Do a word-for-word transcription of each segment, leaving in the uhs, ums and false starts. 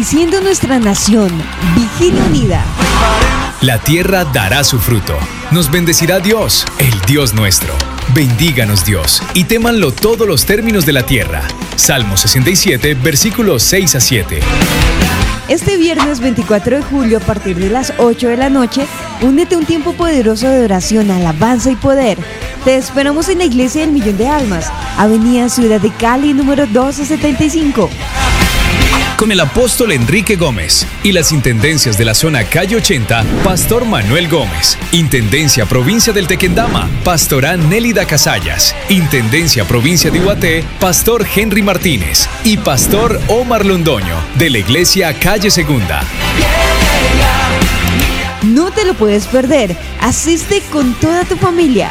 bendiciendo nuestra nación. Vigilia Unida. La tierra dará su fruto. Nos bendecirá Dios, el Dios nuestro. Bendíganos Dios, y témanlo todos los términos de la tierra. Salmo sesenta y siete, versículos seis a siete. Este viernes veinticuatro de julio, a partir de las ocho de la noche, únete a un tiempo poderoso de oración, alabanza y poder. Te esperamos en la Iglesia del Millón de Almas, Avenida Ciudad de Cali, número doce setenta y cinco. Con el apóstol Enrique Gómez y las intendencias de la zona Calle ochenta, Pastor Manuel Gómez. Intendencia Provincia del Tequendama, Pastora Nélida Casallas. Intendencia Provincia de Iguaté, Pastor Henry Martínez. Y Pastor Omar Londoño, de la Iglesia Calle Segunda. No te lo puedes perder. Asiste con toda tu familia.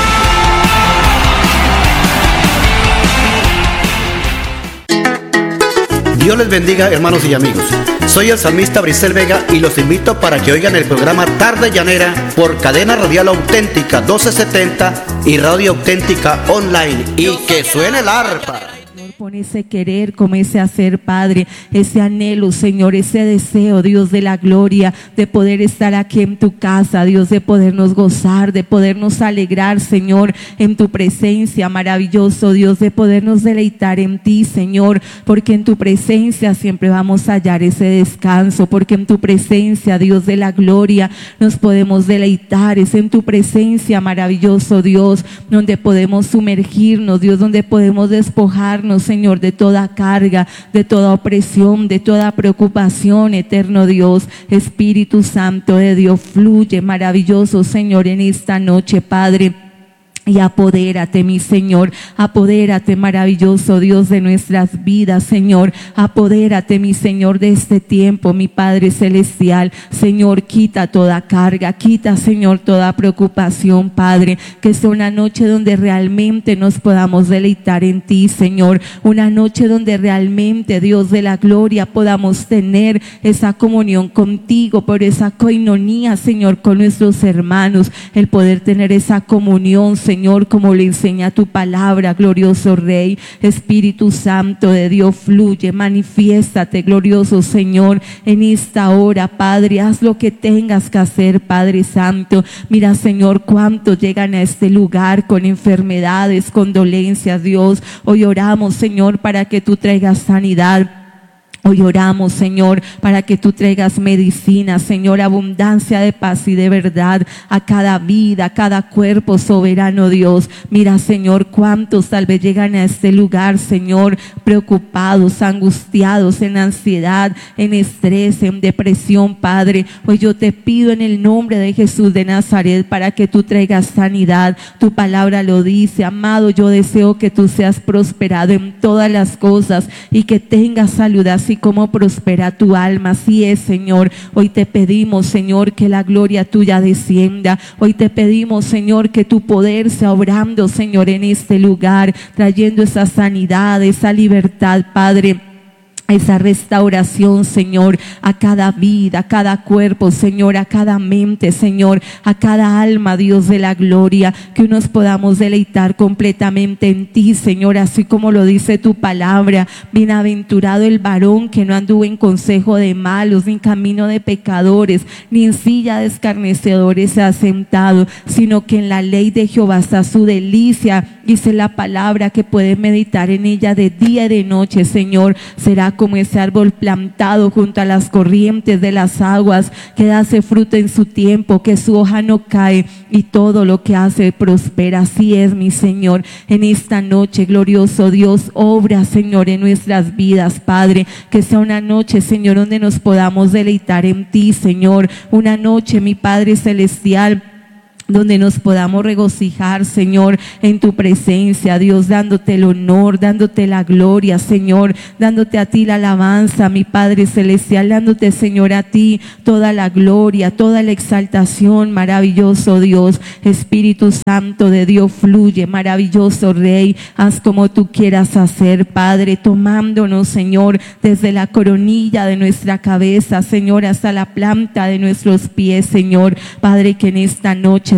Dios les bendiga, hermanos y amigos. Soy el salmista Brisel Vega y los invito para que oigan el programa Tarde Llanera por Cadena Radial Auténtica doce setenta y Radio Auténtica Online. Y que suene el arpa. Pon ese querer, como ese hacer, Padre, ese anhelo, Señor, ese deseo, Dios de la gloria, de poder estar aquí en tu casa, Dios, de podernos gozar, de podernos alegrar, Señor, en tu presencia, maravilloso Dios, de podernos deleitar en ti, Señor, porque en tu presencia siempre vamos a hallar ese descanso, porque en tu presencia, Dios de la gloria, nos podemos deleitar. Es en tu presencia, maravilloso Dios, donde podemos sumergirnos, Dios, donde podemos despojarnos, Señor, de toda carga, de toda opresión, de toda preocupación, eterno Dios. Espíritu Santo de Dios, fluye, maravilloso Señor, en esta noche, Padre. Y apodérate, mi Señor, apodérate, maravilloso Dios, de nuestras vidas, Señor. Apodérate, mi Señor, de este tiempo, mi Padre Celestial. Señor, quita toda carga, quita, Señor, toda preocupación, Padre. Que sea una noche donde realmente nos podamos deleitar en ti, Señor. Una noche donde realmente, Dios de la gloria, podamos tener esa comunión contigo, por esa coinonía, Señor, con nuestros hermanos. El poder tener esa comunión, Señor, como le enseña tu palabra, glorioso Rey. Espíritu Santo de Dios, fluye, manifiéstate, glorioso Señor, en esta hora, Padre. Haz lo que tengas que hacer, Padre Santo. Mira, Señor, cuántos llegan a este lugar con enfermedades, con dolencias, Dios. Hoy oramos, Señor, para que tú traigas sanidad. Hoy oramos, Señor, para que tú traigas medicina, Señor, abundancia de paz y de verdad a cada vida, a cada cuerpo, soberano Dios. Mira, Señor, cuántos tal vez llegan a este lugar, Señor, preocupados, angustiados, en ansiedad, en estrés, en depresión, Padre. Hoy yo te pido en el nombre de Jesús de Nazaret para que tú traigas sanidad. Tu palabra lo dice, amado, yo deseo que tú seas prosperado en todas las cosas y que tengas salud, así como prospera tu alma. Así es, Señor. Hoy te pedimos, Señor, que la gloria tuya descienda. Hoy te pedimos, Señor, que tu poder sea obrando, Señor, en este lugar, trayendo esa sanidad, esa libertad, Padre. Esa restauración, Señor, a cada vida, a cada cuerpo, Señor, a cada mente, Señor, a cada alma, Dios de la gloria, que nos podamos deleitar completamente en ti, Señor, así como lo dice tu palabra. Bienaventurado el varón que no anduvo en consejo de malos, ni en camino de pecadores, ni en silla de escarnecedores se ha sentado, sino que en la ley de Jehová está su delicia. Dice la palabra que puede meditar en ella de día y de noche, Señor. Será como ese árbol plantado junto a las corrientes de las aguas, que hace fruto en su tiempo, que su hoja no cae y todo lo que hace prospera. Así es, mi Señor, en esta noche, glorioso Dios, obra, Señor, en nuestras vidas, Padre. Que sea una noche, Señor, donde nos podamos deleitar en ti, Señor. Una noche, mi Padre Celestial, donde nos podamos regocijar, Señor, en tu presencia, Dios, dándote el honor, dándote la gloria, Señor, dándote a ti la alabanza, mi Padre Celestial, dándote, Señor, a ti toda la gloria, toda la exaltación, maravilloso Dios. Espíritu Santo de Dios, fluye, maravilloso Rey, haz como tú quieras hacer, Padre, tomándonos, Señor, desde la coronilla de nuestra cabeza, Señor, hasta la planta de nuestros pies, Señor, Padre, que en esta noche,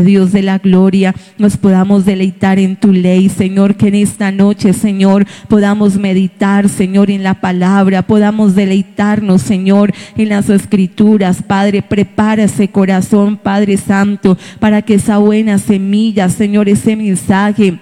noche, Dios de la gloria, nos podamos deleitar en tu ley, Señor, que en esta noche, Señor, podamos meditar, Señor, en la palabra, podamos deleitarnos, Señor, en las escrituras. Padre, prepara ese corazón, Padre Santo, para que esa buena semilla, Señor, ese mensaje,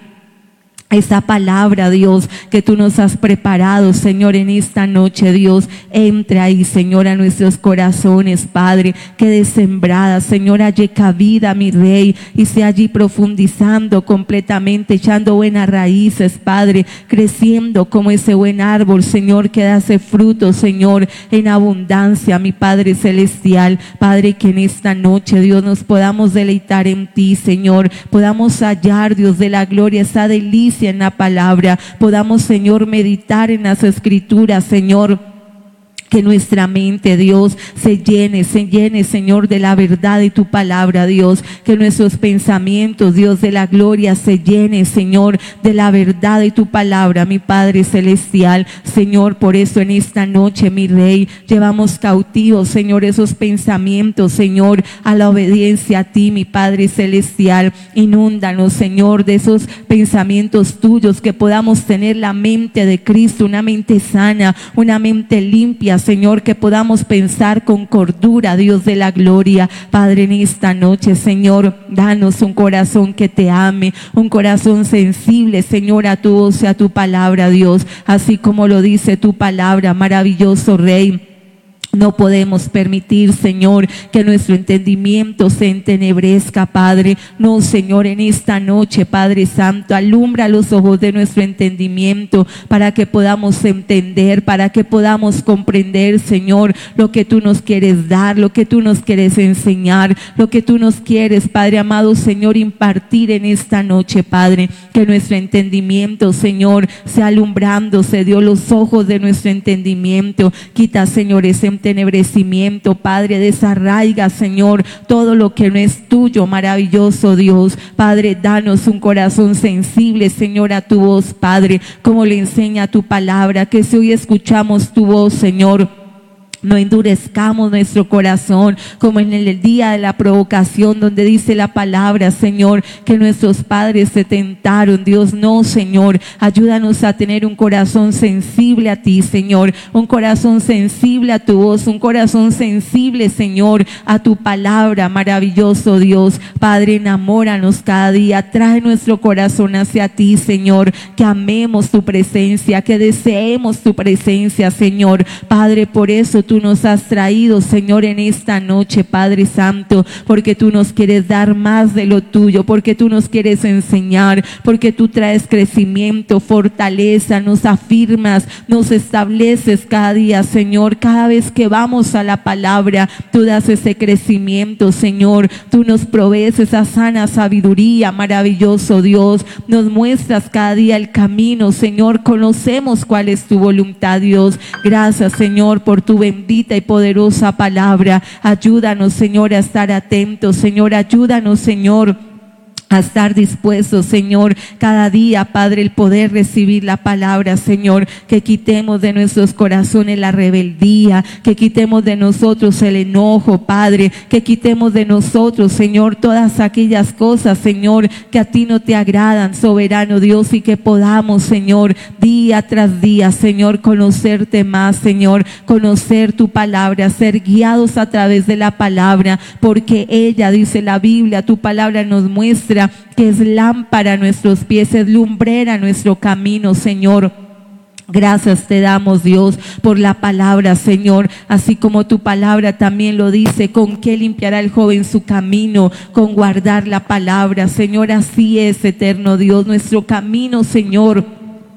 esa palabra, Dios, que tú nos has preparado, Señor, en esta noche, Dios, entre ahí, Señor, a nuestros corazones, Padre, quede sembrada, Señor, halle cabida, mi Rey, y sea allí profundizando completamente, echando buenas raíces, Padre, creciendo como ese buen árbol, Señor, que hace fruto, Señor, en abundancia, mi Padre celestial. Padre, que en esta noche, Dios, nos podamos deleitar en ti, Señor, podamos hallar, Dios de la gloria, esa delicia en la palabra, podamos, Señor, meditar en las escrituras, Señor. Que nuestra mente, Dios, se llene, se llene, Señor, de la verdad de tu palabra, Dios. Que nuestros pensamientos, Dios de la gloria, se llene, Señor, de la verdad de tu palabra, mi Padre celestial. Señor, por eso en esta noche, mi Rey, llevamos cautivos, Señor, esos pensamientos, Señor, a la obediencia a ti, mi Padre celestial. Inúndanos, Señor, de esos pensamientos tuyos, que podamos tener la mente de Cristo, una mente sana, una mente limpia, Señor, que podamos pensar con cordura, Dios de la gloria. Padre, en esta noche, Señor, danos un corazón que te ame, un corazón sensible, Señor, a tu voz y a tu palabra, Dios, así como lo dice tu palabra, maravilloso Rey. No podemos permitir, Señor, que nuestro entendimiento se entenebrezca, Padre. No, Señor, en esta noche, Padre Santo, alumbra los ojos de nuestro entendimiento para que podamos entender, para que podamos comprender, Señor, lo que tú nos quieres dar, lo que tú nos quieres enseñar, lo que tú nos quieres, Padre amado, Señor, impartir en esta noche, Padre. Que nuestro entendimiento, Señor, sea alumbrándose, Dios, los ojos de nuestro entendimiento. Quita, Señor, ese entenebrecimiento, Padre, desarraiga, Señor, todo lo que no es tuyo, maravilloso Dios. Padre, danos un corazón sensible, Señor, a tu voz, Padre, como le enseña tu palabra, que si hoy escuchamos tu voz, Señor, no endurezcamos nuestro corazón como en el día de la provocación, donde dice la palabra, Señor, que nuestros padres se tentaron. Dios, no, Señor, ayúdanos a tener un corazón sensible a ti, Señor, un corazón sensible a tu voz, un corazón sensible, Señor, a tu palabra, maravilloso Dios. Padre, enamóranos cada día, trae nuestro corazón hacia ti, Señor, que amemos tu presencia, que deseemos tu presencia, Señor. Padre, por eso tú nos has traído, Señor, en esta noche, Padre Santo, porque tú nos quieres dar más de lo tuyo, porque tú nos quieres enseñar, porque tú traes crecimiento, fortaleza, nos afirmas, nos estableces cada día, Señor. Cada vez que vamos a la palabra, tú das ese crecimiento, Señor. Tú nos provees esa sana sabiduría, maravilloso Dios. Nos muestras cada día el camino, Señor. Conocemos cuál es tu voluntad, Dios. Gracias, Señor, por tu bendita y poderosa palabra. Ayúdanos, Señor, a estar atentos, Señor. Ayúdanos, Señor, a estar dispuestos, Señor, cada día, Padre, el poder recibir la palabra, Señor. Que quitemos de nuestros corazones la rebeldía, que quitemos de nosotros el enojo, Padre, que quitemos de nosotros, Señor, todas aquellas cosas, Señor, que a ti no te agradan, soberano Dios, y que podamos, Señor, día tras día, Señor, conocerte más, Señor, conocer tu palabra, ser guiados a través de la palabra, porque ella, dice la Biblia, tu palabra nos muestra que es lámpara a nuestros pies, es lumbrera a nuestro camino, Señor. Gracias te damos, Dios, por la palabra, Señor, así como tu palabra también lo dice. ¿Con qué limpiará el joven su camino? Con guardar la palabra, Señor. Así es, eterno Dios, nuestro camino, Señor,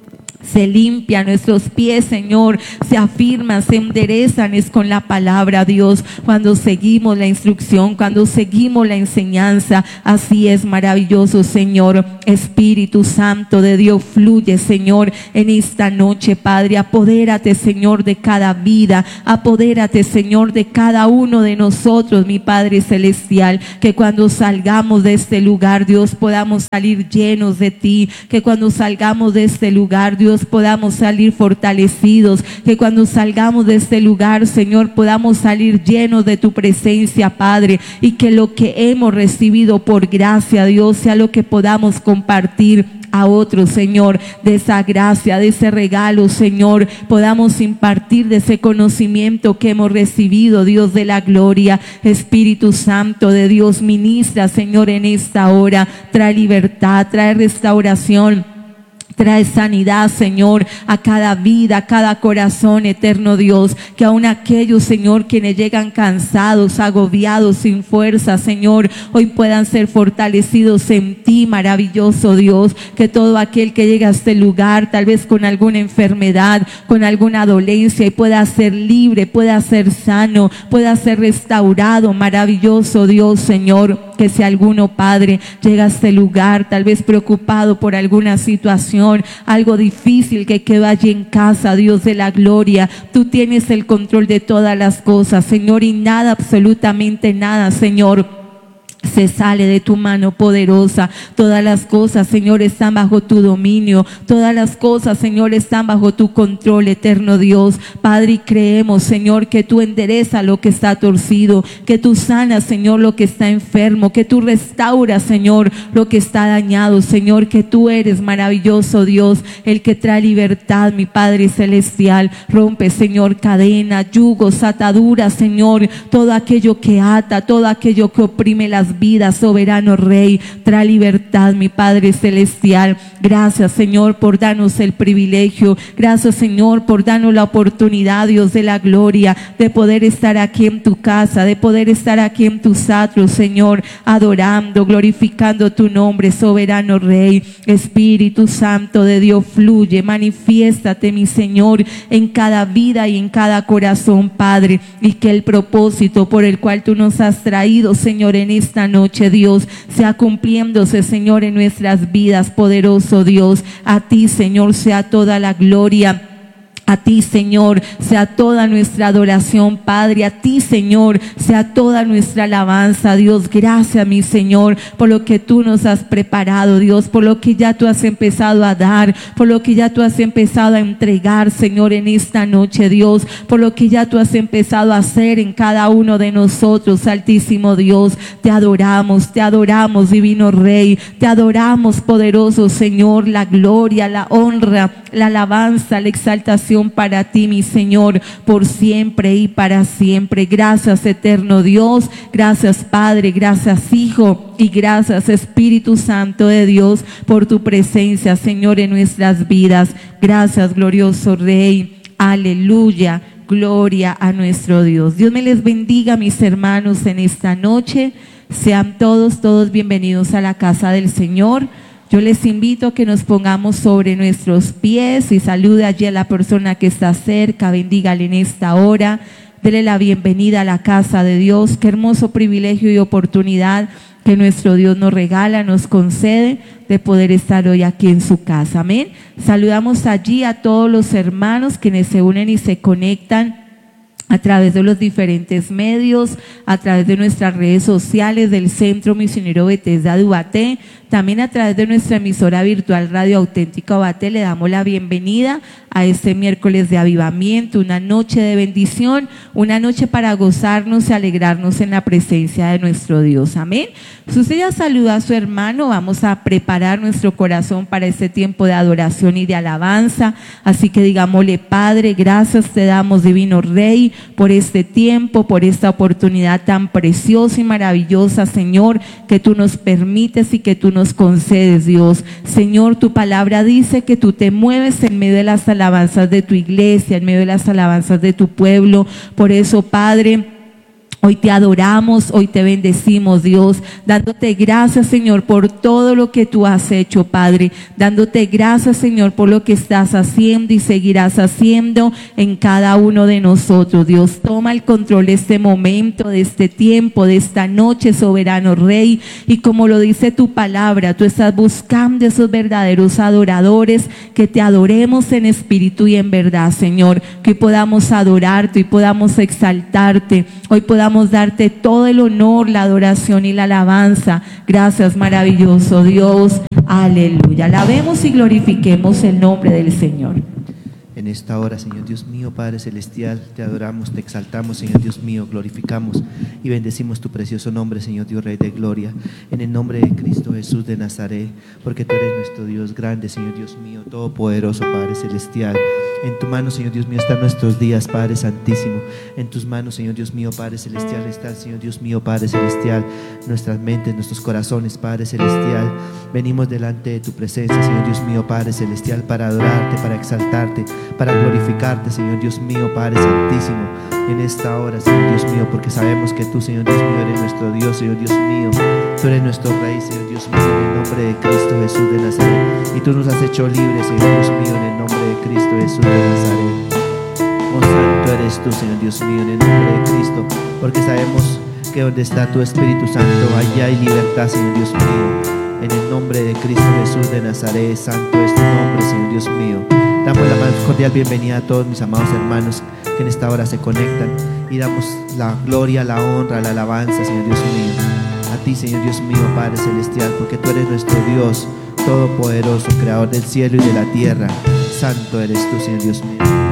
se limpia, nuestros pies, Señor, se afirman, se enderezan, es con la palabra, Dios, cuando seguimos la instrucción, cuando seguimos la enseñanza. Así es, maravilloso Señor. Espíritu Santo de Dios, fluye, Señor, en esta noche, Padre. Apodérate, Señor, de cada vida, apodérate, Señor, de cada uno de nosotros, mi Padre celestial. Que cuando salgamos de este lugar, Dios, podamos salir llenos de ti. Que cuando salgamos de este lugar, Dios, Dios, podamos salir fortalecidos, que cuando salgamos de este lugar, Señor, podamos salir llenos de tu presencia, Padre, y que lo que hemos recibido por gracia, Dios, sea lo que podamos compartir a otros, Señor, de esa gracia, de ese regalo, Señor, podamos impartir de ese conocimiento que hemos recibido, Dios de la gloria. Espíritu Santo de Dios, ministra, Señor, en esta hora, trae libertad, trae restauración, trae sanidad, Señor, a cada vida, a cada corazón, eterno Dios, que aún aquellos, Señor, quienes llegan cansados, agobiados, sin fuerza, Señor, hoy puedan ser fortalecidos en ti, maravilloso Dios, que todo aquel que llega a este lugar, tal vez con alguna enfermedad, con alguna dolencia, y pueda ser libre, pueda ser sano, pueda ser restaurado, maravilloso Dios, Señor, que si alguno, Padre, llega a este lugar, tal vez preocupado por alguna situación, algo difícil que quedó allí en casa, Dios de la gloria, tú tienes el control de todas las cosas, Señor, y nada, absolutamente nada, Señor, se sale de tu mano poderosa. Todas las cosas, Señor, están bajo tu dominio. Todas las cosas, Señor, están bajo tu control, eterno Dios. Padre, y creemos, Señor, que tú enderezas lo que está torcido, que tú sanas, Señor, lo que está enfermo, que tú restauras, Señor, lo que está dañado, Señor, que tú eres maravilloso Dios, el que trae libertad, mi Padre celestial. Rompe, Señor, cadenas, yugos, ataduras, Señor, todo aquello que ata, todo aquello que oprime las vidas, soberano Rey, trae libertad, mi Padre celestial. Gracias, Señor, por darnos el privilegio, gracias, Señor, por darnos la oportunidad, Dios de la gloria, de poder estar aquí en tu casa, de poder estar aquí en tus atrios, Señor, adorando, glorificando tu nombre, soberano Rey. Espíritu Santo de Dios, fluye, manifiéstate, mi Señor, en cada vida y en cada corazón, Padre, y que el propósito por el cual tú nos has traído, Señor, en esta noche, Dios, sea cumpliéndose, Señor, en nuestras vidas, poderoso Dios. A ti, Señor, sea toda la gloria. A ti, Señor, sea toda nuestra adoración, Padre. A ti, Señor, sea toda nuestra alabanza, Dios. Gracias, mi Señor, por lo que tú nos has preparado, Dios, por lo que ya tú has empezado a dar, por lo que ya tú has empezado a entregar, Señor, en esta noche, Dios, por lo que ya tú has empezado a hacer en cada uno de nosotros, Altísimo Dios. Te adoramos, te adoramos, Divino Rey, te adoramos, poderoso Señor. La gloria, la honra, la alabanza, la exaltación para ti, mi Señor, por siempre y para siempre. Gracias, eterno Dios, gracias, Padre, gracias, Hijo, y gracias, Espíritu Santo de Dios, por tu presencia, Señor, en nuestras vidas. Gracias, glorioso Rey. Aleluya, gloria a nuestro Dios. Dios me les bendiga, mis hermanos, en esta noche. Sean todos, todos bienvenidos a la casa del Señor. Yo les invito a que nos pongamos sobre nuestros pies y salude allí a la persona que está cerca, bendígale en esta hora, dele la bienvenida a la casa de Dios. Qué hermoso privilegio y oportunidad que nuestro Dios nos regala, nos concede de poder estar hoy aquí en su casa. Amén. Saludamos allí a todos los hermanos quienes se unen y se conectan a través de los diferentes medios, a través de nuestras redes sociales del Centro Misionero Bethesda de Ubaté, también a través de nuestra emisora virtual Radio Auténtica Ubaté. Le damos la bienvenida a este miércoles de avivamiento, una noche de bendición, una noche para gozarnos y alegrarnos en la presencia de nuestro Dios. Amén. Si usted ya saluda a su hermano, vamos a preparar nuestro corazón para este tiempo de adoración y de alabanza. Así que digámosle: Padre, gracias te damos, Divino Rey, por este tiempo, por esta oportunidad tan preciosa y maravillosa, Señor, que tú nos permites y que tú nos concedes, Dios. Señor, tu palabra dice que tú te mueves en medio de las alabanzas de tu iglesia, en medio de las alabanzas de tu pueblo. Por eso, Padre, hoy te adoramos, hoy te bendecimos, Dios, dándote gracias, Señor, por todo lo que tú has hecho, Padre, dándote gracias, Señor, por lo que estás haciendo y seguirás haciendo en cada uno de nosotros. Dios, toma el control de este momento, de este tiempo, de esta noche, soberano Rey, y como lo dice tu palabra, tú estás buscando esos verdaderos adoradores, que te adoremos en espíritu y en verdad, Señor, que hoy podamos adorarte y podamos exaltarte, hoy podamos podamos darte todo el honor, la adoración y la alabanza. Gracias, maravilloso Dios. Aleluya. Alabemos y glorifiquemos el nombre del Señor. En esta hora, Señor Dios mío, Padre Celestial, te adoramos, te exaltamos, Señor Dios mío, glorificamos y bendecimos tu precioso nombre, Señor Dios Rey de Gloria, en el nombre de Cristo Jesús de Nazaret, porque tú eres nuestro Dios grande, Señor Dios mío, todopoderoso, Padre Celestial. En tu mano, Señor Dios mío, están nuestros días, Padre Santísimo. En tus manos, Señor Dios mío, Padre Celestial, están, Señor Dios mío, Padre Celestial, nuestras mentes, nuestros corazones, Padre Celestial. Venimos delante de tu presencia, Señor Dios mío, Padre Celestial, para adorarte, para exaltarte, para glorificarte, Señor Dios mío, Padre Santísimo, en esta hora, Señor Dios mío, porque sabemos que tú, Señor Dios mío, eres nuestro Dios, Señor Dios mío, tú eres nuestro Rey, Señor Dios mío, en el nombre de Cristo Jesús de Nazaret, y tú nos has hecho libres, Señor Dios mío, en el nombre de Cristo Jesús de Nazaret. Oh Santo eres tú, Señor Dios mío, en el nombre de Cristo, porque sabemos que donde está tu Espíritu Santo, allá hay libertad, Señor Dios mío. En el nombre de Cristo Jesús de Nazaret, santo es tu nombre, Señor Dios mío. Damos la más cordial bienvenida a todos mis amados hermanos que en esta hora se conectan y damos la gloria, la honra, la alabanza, Señor Dios mío, a ti, Señor Dios mío, Padre Celestial, porque tú eres nuestro Dios todopoderoso, creador del cielo y de la tierra. Santo eres tú, Señor Dios mío.